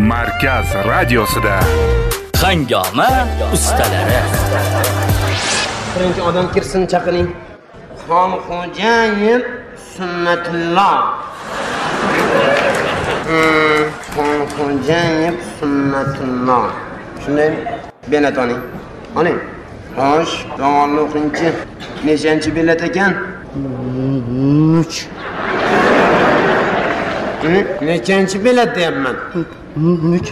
Markaz radiosida Hangoma ustalari. Birinchi odam kirsin, chaqiring. Xonxo'jayev Sunnatulloh. Xonxo'jayev Sunnatulloh. Shunday bilet oling. Oling. Xo'sh, davomli o'qingchi. Nechanchi bilet ekan? 3. Nechanchi bilet deyapman? 3.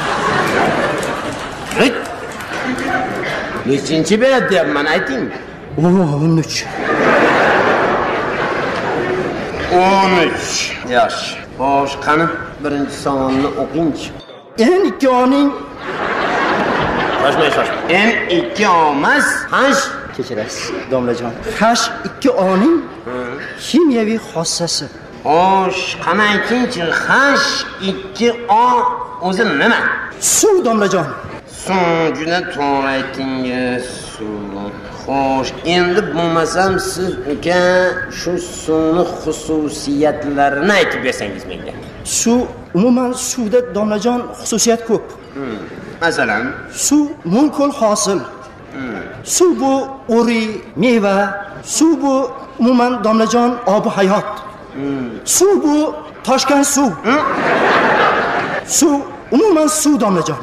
Nechanchi bilet deyapman, ayting. 13. 13. Yaxshi. Xo'sh, qani birinchi savolni o'qingchi. En ikki oning Shoshmay. En ikki omas hash. kechirasiz, domlajon. Hash ikki oning kimyaviy xossasi. Xo'sh, qani aytingchi, hash ikki o o'zi nima? Suv, domlajon. Suv, juda to'g'ri aytingiz. Suv. Xo'sh, endi bo'lmasam siz uka shu suvning xususiyatlarini aytib bersangiz menga. Suv, umuman suvda domlajon xususiyat ko'p. Masalan, Suv mo'l-ko'l hosil. Suv bu o'ri, meva. Suv bu umuman domlajon obi hayot. Suv bu toshgan suv. Suv umuman suv, domlajon.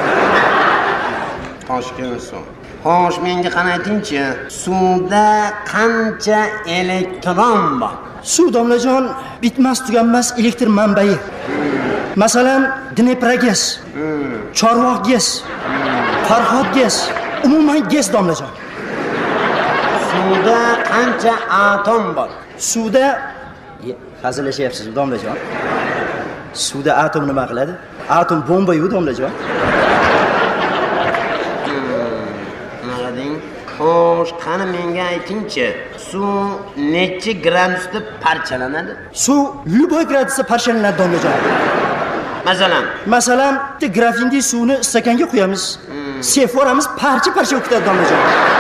toshgan suv. Xo'sh, menga qani aytingchi, suvda qancha elektron bor? Suv, domlajon, bitmas tuganmas elektr manbai. Masalan, Dnepragaz, Chorvoq gaz, Farhod gaz, umuman gaz, domlajon. Suvda qancha atom bor? Suvda hazillashyapsiz, domlajon. Suvda atom nima qiladi? Atom bomba-yu, domlajon. Xo'sh, qani menga aytingchi, suv necha gradusda parchalanadi? Suv любой gradusda parchalanadi, domlajon. Masalan, grafindagi suvni stakanga quyamiz. Seforamiz parcha-parcha o'kitadi, domlajon.